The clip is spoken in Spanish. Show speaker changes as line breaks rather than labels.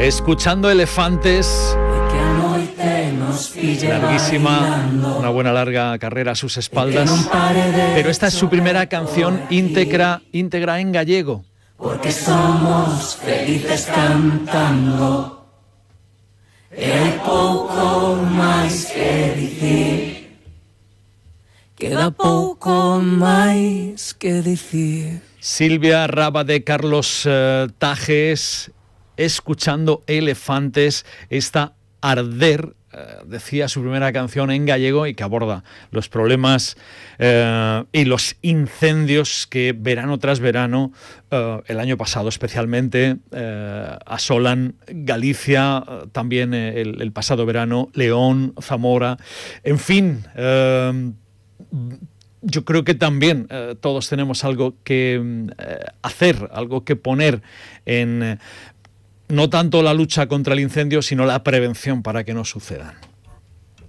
Escuchando Elefantes, larguísima, una buena larga carrera a sus espaldas, pero esta es su primera canción íntegra en gallego.
Porque somos felices cantando, e hai pouco máis que dicir, queda pouco máis que dicir.
Silvia Rábade, Carlos Tajes, escuchando Elefantes, esta Arder, decía, su primera canción en gallego y que aborda los problemas y los incendios que verano tras verano, el año pasado especialmente, asolan Galicia, también el pasado verano, León, Zamora, en fin. Yo creo que también todos tenemos algo que hacer, algo que poner en no tanto la lucha contra el incendio, sino la prevención para que no sucedan.